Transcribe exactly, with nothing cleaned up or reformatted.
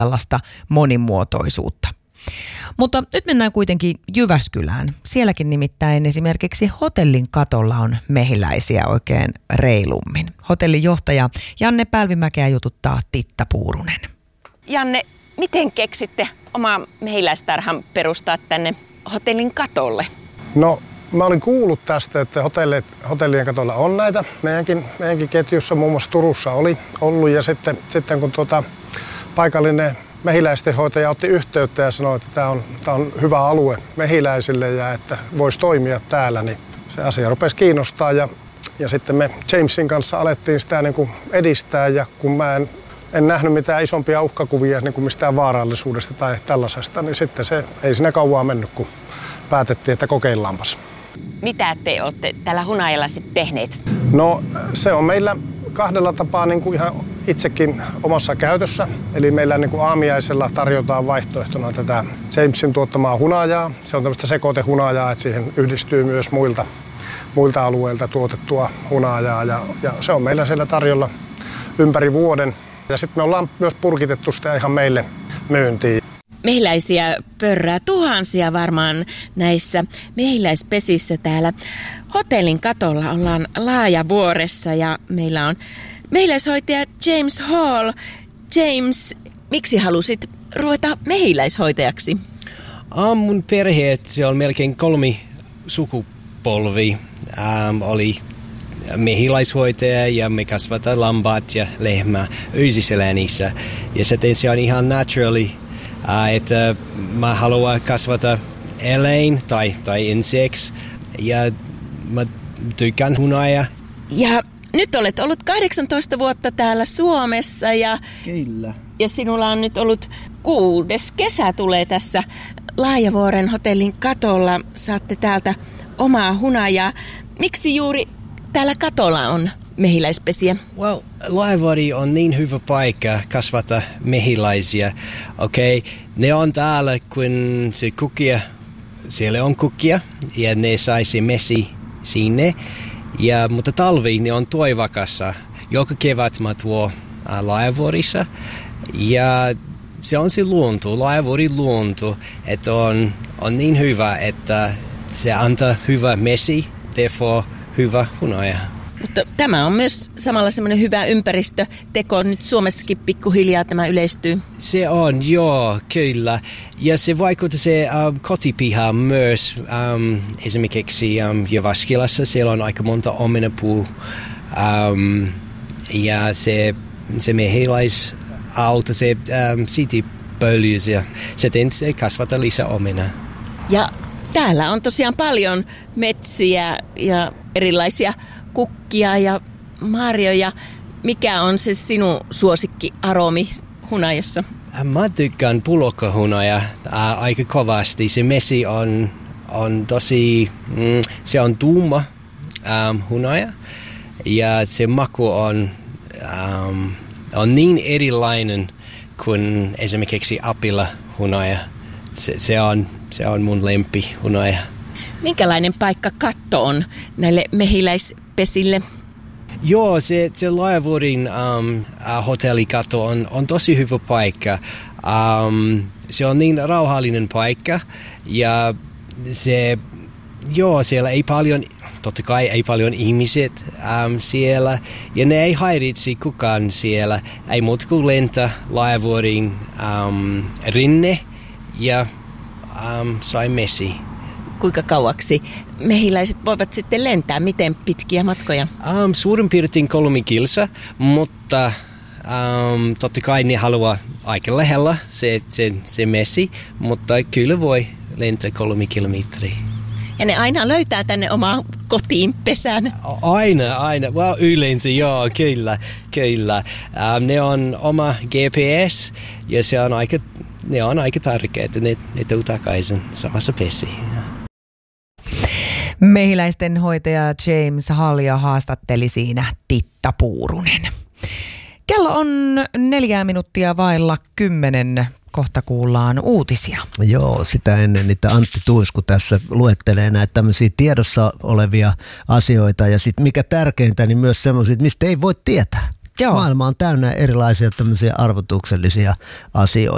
tällaista monimuotoisuutta. Mutta nyt mennään kuitenkin Jyväskylään. Sielläkin nimittäin esimerkiksi hotellin katolla on mehiläisiä oikein reilummin. Hotellin johtaja Janne Pälvimäkeä jututtaa Titta Puurunen. Janne, miten keksitte omaa mehiläistarhan perustaa tänne hotellin katolle? No, mä olin kuullut tästä, että hotellit, hotellien katolla on näitä. Meidänkin, meidänkin ketjussa muun muassa Turussa oli ollut ja sitten, sitten kun tuota, paikallinen mehiläistenhoitaja otti yhteyttä ja sanoi, että tämä on, tämä on hyvä alue mehiläisille ja että voisi toimia täällä, niin se asia rupesi kiinnostaa ja, ja sitten me Jamesin kanssa alettiin sitä niin kuin edistää ja kun mä en, en nähnyt mitään isompia uhkakuvia niin kuin mistään vaarallisuudesta tai tällaisesta, niin sitten se ei siinä kauaa mennyt, kun päätettiin, että kokeillaanpas. Mitä te olette tällä hunajalla sitten tehneet? No se on meillä kahdella tapaa niin kuin ihan itsekin omassa käytössä. Eli meillä niin kuin aamiaisella tarjotaan vaihtoehtona tätä Jamesin tuottamaa hunajaa. Se on tämmöistä sekoitehunajaa, että siihen yhdistyy myös muilta, muilta alueilta tuotettua hunajaa. Ja, ja se on meillä siellä tarjolla ympäri vuoden. Ja sitten me ollaan myös purkitettu sitä ihan meille myyntiin. Mehiläisiä pörrää tuhansia varmaan näissä mehiläispesissä täällä. Hotellin katolla ollaan Laajavuoressa ja meillä on mehiläishoitaja James Hall. James, miksi halusit ruveta mehiläishoitajaksi? Um, mun perhe, se on melkein kolmi sukupolvi, um, oli mehiläishoitaja ja me kasvataan lampaat ja lehmä Ysiselänissä. Ja sitten se on ihan naturally, uh, että mä haluan kasvata eläin tai, tai insects ja mä tykkään hunajaa. Ja nyt olet ollut kahdeksantoista vuotta täällä Suomessa ja, Kyllä. ja sinulla on nyt ollut kuudes kesä tulee tässä Laajavuoren hotellin katolla. Saatte täältä omaa hunajaa. Miksi juuri täällä katolla on mehiläispesiä? Well, Laajavuori on niin hyvä paikka kasvata mehiläisiä. Okei, okay. Ne on täällä, kun se kukkia, siellä on kukkia ja ne saisi mesi sinne. Ja, mutta talvi ne on toivakassa. Joka kevät mä tuon äh, Laajavuorissa. Ja se on se luonto, Laajavuorin luonto, että on, on niin hyvä, että se antaa hyvä mesi, therefore hyvä hunaja. Mutta tämä on myös samalla semmoinen hyvä ympäristöteko. Nyt Suomessakin pikkuhiljaa tämä yleistyy. Se on, joo, kyllä. Ja se vaikuttaa se um, kotipiha myös. Um, esimerkiksi um, Jyväskylässä siellä on aika monta omenapuu. Um, ja se, se mehiläisauto, se um, sitipölyys ja sitten se kasvattaa lisää omena. Ja täällä on tosiaan paljon metsiä ja erilaisia kukkia ja marjoja. Mikä on se sinun suosikkiaromi hunajassa? Mä tykkään pulokkahunaja äh, aika kovasti. Se mesi on, on tosi, mm, se on tuuma ähm, hunaja ja se maku on, ähm, on niin erilainen kuin esimerkiksi apila-hunaja. Se, se, on, se on mun lempihunaja. Minkälainen paikka katto on näille mehiläispesille? Joo, se, se Laajavuorin um, uh, hotellikatto on, on tosi hyvä paikka. Um, se on niin rauhallinen paikka ja se, joo, siellä ei paljon, totta kai ei paljon ihmiset um, siellä ja ne ei häiritse kukaan siellä. Ei muuta kuin lentää Laajavuorin um, rinne ja um, sai mesi. Kuinka kauaksi mehiläiset voivat sitten lentää? Miten pitkiä matkoja? Um, suurin piirtein kolme kilsa, mutta um, totta kai ne haluaa aika lähellä se, se, se mesi, mutta kyllä voi lentää kolme kilometriä. Ja ne aina löytää tänne omaan kotiin pesään? Aina, aina. Well, yleensä joo, kyllä, kyllä. Um, ne on oma G P S ja se on aika, ne on aika tärkeää, että ne, ne tuu takaisin samassa pesiin. Mehiläisten hoitaja James Hallia haastatteli siinä Titta Puurunen. Kello on neljä minuuttia vailla kymmenen. Kohta kuullaan uutisia. Joo, sitä ennen niitä Antti Tuisku tässä luettelee näitä tämmöisiä tiedossa olevia asioita. Ja sitten mikä tärkeintä, niin myös semmoisia, mistä ei voi tietää. Joo. Maailma on täynnä erilaisia tämmöisiä arvotuksellisia asioita.